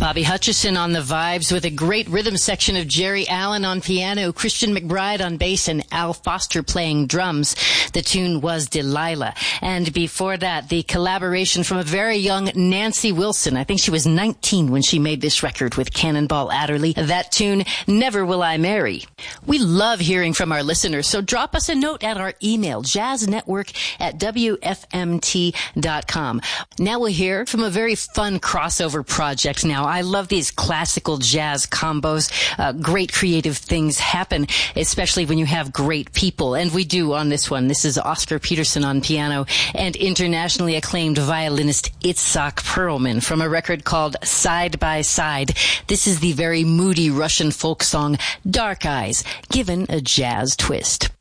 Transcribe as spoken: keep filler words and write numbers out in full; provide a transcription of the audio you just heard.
Bobby Hutcherson on the vibes with a great rhythm section of Jerry Allen on piano, Christian McBride on bass, and Al Foster playing drums. The tune was Delilah. And before that, the collaboration from a very young Nancy Wilson. I think she was nineteen when she made this record with Cannonball Adderley. That tune, Never Will I Marry. We love hearing from our listeners, so drop us a note at our email, jazznetwork at w f m t dot com. Now we'll hear from a very fun crossover project now. I love these classical jazz combos. Uh, great creative things happen, especially when you have great people. And we do on this one. This is Oscar Peterson on piano and internationally acclaimed violinist Itzhak Perlman from a record called Side by Side. This is the very moody Russian folk song Dark Eyes, given a jazz twist.